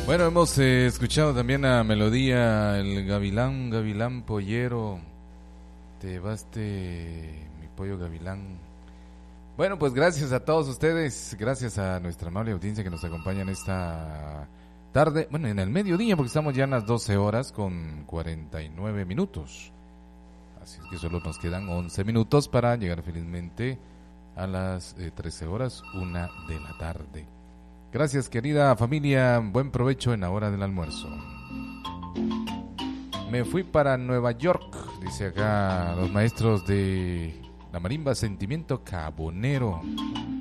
Bueno, hemos escuchado también a Melodía, el gavilán, gavilán pollero, te llevaste mi pollo gavilán. Bueno, pues gracias a todos ustedes, gracias a nuestra amable audiencia que nos acompaña en esta tarde, bueno, en el mediodía, porque estamos ya en las 12 horas con 49 minutos. Así es que solo nos quedan 11 minutos para llegar felizmente a las 13 horas, 1 de la tarde. Gracias, querida familia, buen provecho en la hora del almuerzo. Me fui para Nueva York, dice acá los maestros de la marimba Sentimiento Cabonero.